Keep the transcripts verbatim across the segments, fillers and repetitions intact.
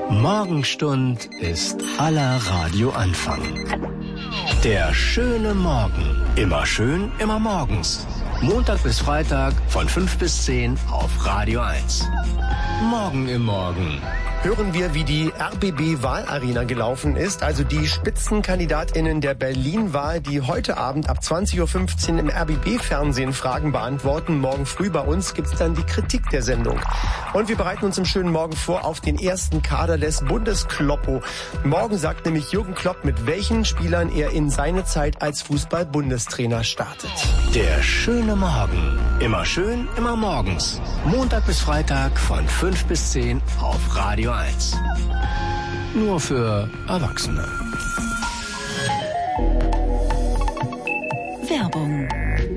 Morgenstund ist aller Radioanfang. Der schöne Morgen. Immer schön, immer morgens. Montag bis Freitag von fünf bis zehn auf Radio eins. Morgen im Morgen. Hören wir, wie die R B B-Wahlarena gelaufen ist, also die SpitzenkandidatInnen der Berlin-Wahl, die heute Abend ab zwanzig Uhr fünfzehn im R B B-Fernsehen Fragen beantworten. Morgen früh bei uns gibt's dann die Kritik der Sendung. Und wir bereiten uns im schönen Morgen vor auf den ersten Kader des Bundeskloppo. Morgen sagt nämlich Jürgen Klopp, mit welchen Spielern er in seine Zeit als Fußball-Bundestrainer startet. Der schöne Morgen. Immer schön, immer morgens. Montag bis Freitag von fünf bis zehn auf Radio eins. Nur für Erwachsene. Werbung.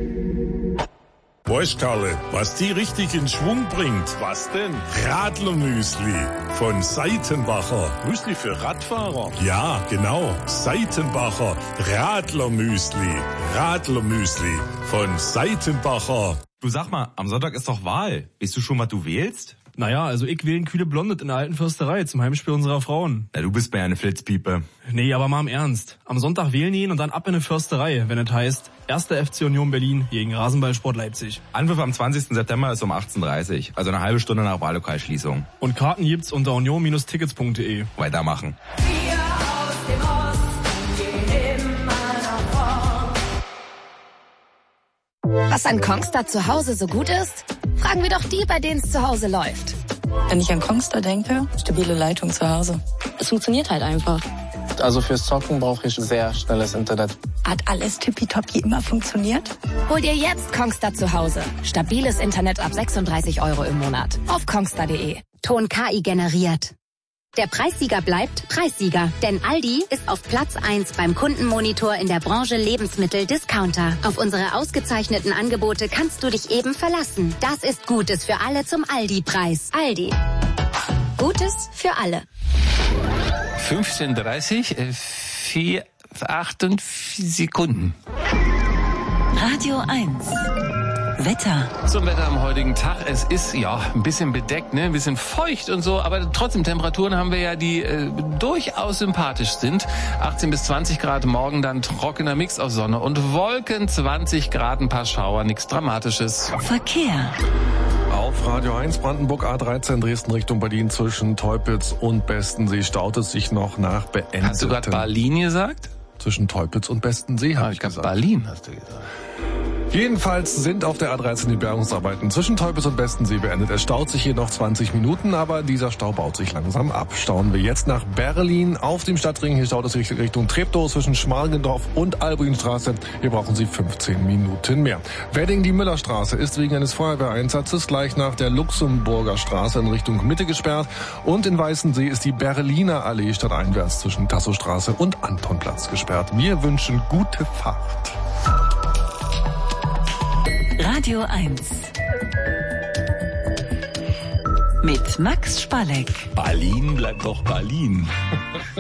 Weißt Karle, was die richtig in Schwung bringt? Was denn? Radlermüsli von Seitenbacher. Müsli für Radfahrer? Ja, genau. Seitenbacher Radlermüsli. Radlermüsli von Seitenbacher. Du sag mal, am Sonntag ist doch Wahl. Weißt du schon, was du wählst? Naja, also ich wähle ein kühle Blondet in der alten Försterei zum Heimspiel unserer Frauen. Na, du bist mir ja eine Flitzpiepe. Nee, aber mal im Ernst. Am Sonntag wählen gehen und dann ab in eine Försterei, wenn es heißt, erster F C Union Berlin gegen Rasenballsport Leipzig. Anpfiff am zwanzigsten September ist um achtzehn Uhr dreißig, also eine halbe Stunde nach Wahllokalschließung. Und Karten gibt's unter union Bindestrich tickets punkt de. Weitermachen. Wir aus dem Osten gehen immer nach vorn. Was an Kongstar zu Hause so gut ist? Fragen wir doch die, bei denen es zu Hause läuft. Wenn ich an Kongstar denke, stabile Leitung zu Hause. Es funktioniert halt einfach. Also fürs Zocken brauche ich sehr schnelles Internet. Hat alles tippitoppi immer funktioniert? Hol dir jetzt Kongstar zu Hause. Stabiles Internet ab sechsunddreißig Euro im Monat. Auf kongstar punkt de. Ton K I generiert. Der Preissieger bleibt Preissieger, denn Aldi ist auf Platz eins beim Kundenmonitor in der Branche Lebensmittel-Discounter. Auf unsere ausgezeichneten Angebote kannst du dich eben verlassen. Das ist Gutes für alle zum Aldi-Preis. Aldi. Gutes für alle. fünfzehn Uhr dreißig, vier, achtundvierzig Sekunden. Radio eins. Wetter. Zum Wetter am heutigen Tag. Es ist ja ein bisschen bedeckt, ne, ein bisschen feucht und so, aber trotzdem Temperaturen haben wir ja, die äh, durchaus sympathisch sind. achtzehn bis zwanzig Grad, morgen dann trockener Mix aus Sonne und Wolken, zwanzig Grad, ein paar Schauer, nichts Dramatisches. Verkehr. Auf Radio eins Brandenburg A dreizehn Dresden Richtung Berlin zwischen Teupitz und Bestensee staut es sich noch nach beendeten... Hast du gerade Berlin gesagt? Zwischen Teupitz und Bestensee, habe ah, ich ich glaub, gesagt. Berlin hast du gesagt. Jedenfalls sind auf der A dreizehn die Bergungsarbeiten zwischen Teupitz und Bestensee beendet. Es staut sich hier noch zwanzig Minuten, aber dieser Stau baut sich langsam ab. Stauen wir jetzt nach Berlin auf dem Stadtring. Hier staut es sich Richtung Treptow zwischen Schmargendorf und Albrinstraße. Hier brauchen Sie fünfzehn Minuten mehr. Wedding, die Müllerstraße, ist wegen eines Feuerwehreinsatzes gleich nach der Luxemburger Straße in Richtung Mitte gesperrt. Und in Weißensee ist die Berliner Allee stadteinwärts zwischen Tassowstraße und Antonplatz gesperrt. Wir wünschen gute Fahrt. Radio eins. Mit Max Spalleck. Berlin bleibt doch Berlin.